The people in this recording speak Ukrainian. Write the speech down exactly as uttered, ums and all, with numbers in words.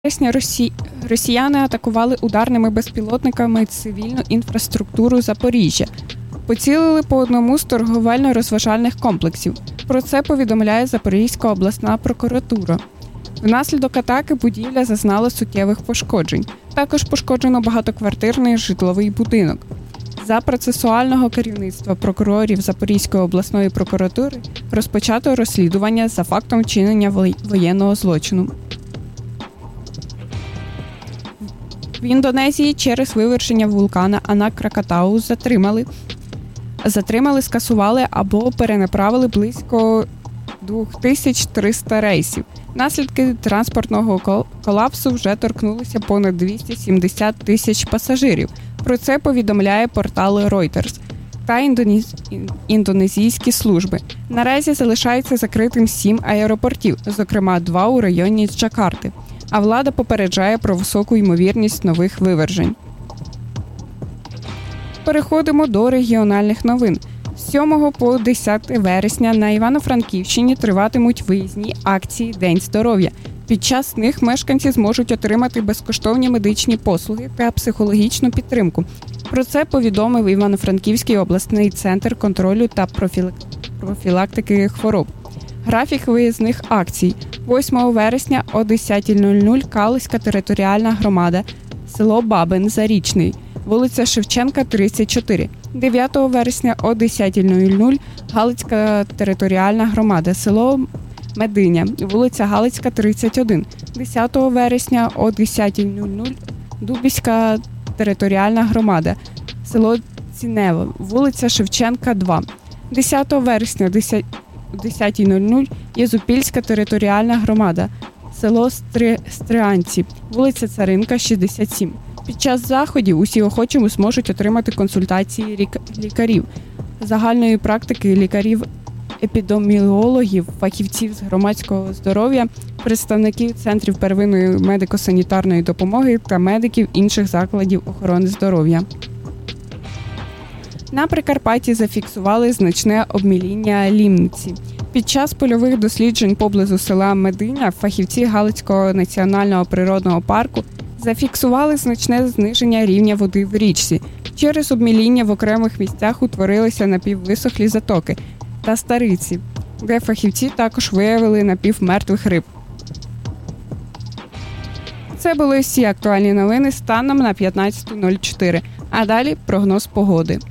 Вересня Росі... росіяни атакували ударними безпілотниками цивільну інфраструктуру Запоріжжя. Поцілили по одному з торговельно-розважальних комплексів. Про це повідомляє Запорізька обласна прокуратура. Внаслідок атаки будівля зазнала суттєвих пошкоджень. Також пошкоджено багатоквартирний житловий будинок. За процесуального керівництва прокурорів Запорізької обласної прокуратури розпочато розслідування за фактом вчинення воєнного злочину. В Індонезії через вивершення вулкана Анак-Кракатау затримали, затримали, скасували або перенаправили близько дві тисячі триста рейсів. Наслідки транспортного колапсу вже торкнулися понад двісті сімдесят тисяч пасажирів. Про це повідомляє портал Reuters та індонез... індонезійські служби. Наразі залишається закритим сім аеропортів, зокрема два у районі Джакарти. А влада попереджає про високу ймовірність нових вивержень. Переходимо до регіональних новин. З сьомого по десяте вересня на Івано-Франківщині триватимуть виїзні акції «День здоров'я». Під час них мешканці зможуть отримати безкоштовні медичні послуги та психологічну підтримку. Про це повідомив Івано-Франківський обласний центр контролю та профілактики хвороб. Графік виїзних акцій. восьмого вересня о десятій нуль нуль Калузька територіальна громада, село Бабин, Зарічний, вулиця Шевченка, тридцять чотири. дев'ятого вересня о десятій нуль нуль Галицька територіальна громада, село Мединя, вулиця Галицька, тридцять один. десятого вересня о десятій нуль нуль Дубівська територіальна громада, село Цінево, вулиця Шевченка, два. десятого вересня о десятій нуль нуль Єзупільська територіальна громада, село Стри... Стріанці, вулиця Царинка, шістдесят сім. Під час заходів усі охочі зможуть отримати консультації лік... лікарів, загальної практики лікарів, епідеміологів, фахівців з громадського здоров'я, представників центрів первинної медико-санітарної допомоги та медиків інших закладів охорони здоров'я. На Прикарпатті зафіксували значне обміління лімниці. Під час польових досліджень поблизу села Мединя фахівці Галицького національного природного парку зафіксували значне зниження рівня води в річці. Через обміління в окремих місцях утворилися напіввисохлі затоки та стариці, де фахівці також виявили напівмертвих риб. Це були всі актуальні новини станом на п'ятнадцяте нуль чотири. А далі прогноз погоди.